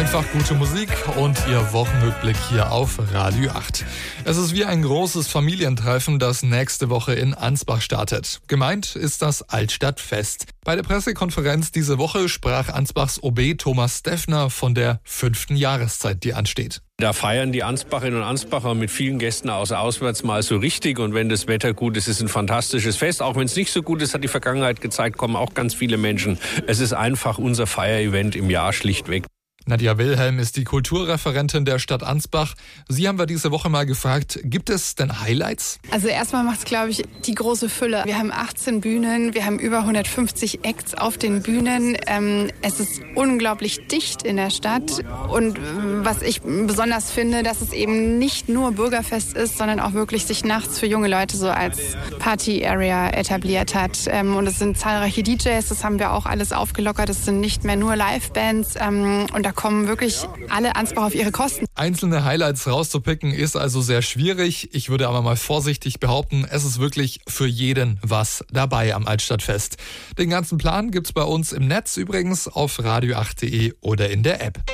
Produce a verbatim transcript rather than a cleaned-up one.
Einfach gute Musik und Ihr Wochenrückblick hier auf Radio acht. Es ist wie ein großes Familientreffen, das nächste Woche in Ansbach startet. Gemeint ist das Altstadtfest. Bei der Pressekonferenz diese Woche sprach Ansbachs O B Thomas Steffner von der fünften Jahreszeit, die ansteht. Da feiern die Ansbacherinnen und Ansbacher mit vielen Gästen aus auswärts mal so richtig. Und wenn das Wetter gut ist, ist es ein fantastisches Fest. Auch wenn es nicht so gut ist, hat die Vergangenheit gezeigt, kommen auch ganz viele Menschen. Es ist einfach unser Feierevent im Jahr schlichtweg. Nadja Wilhelm ist die Kulturreferentin der Stadt Ansbach. Sie haben wir diese Woche mal gefragt, gibt es denn Highlights? Also erstmal macht es, glaube ich, die große Fülle. Wir haben achtzehn Bühnen, wir haben über hundertfünfzig Acts auf den Bühnen. Ähm, es ist unglaublich dicht in der Stadt. Und was ich besonders finde, dass es eben nicht nur Bürgerfest ist, sondern auch wirklich sich nachts für junge Leute so als Party-Area etabliert hat. Ähm, und es sind zahlreiche D Js, das haben wir auch alles aufgelockert. Es sind nicht mehr nur Live-Bands. Ähm, und da kommen wirklich alle Ansbach auf ihre Kosten. Einzelne Highlights rauszupicken ist also sehr schwierig. Ich würde aber mal vorsichtig behaupten, es ist wirklich für jeden was dabei am Altstadtfest. Den ganzen Plan gibt's bei uns im Netz übrigens auf radio acht punkt de oder in der App.